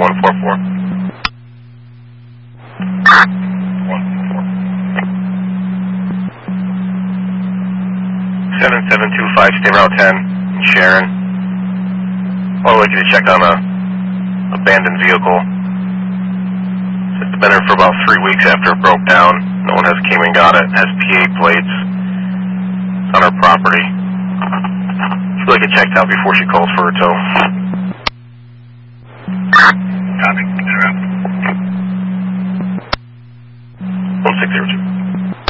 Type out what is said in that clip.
144. 7725, stay route 10 in Sharon. I'd like you to check on a abandoned vehicle. It's been there for about 3 weeks after it broke down. No one has came and got it. It has PA plates. It's on her property. She'd like it checked out before she calls for a tow. Copy. 1602.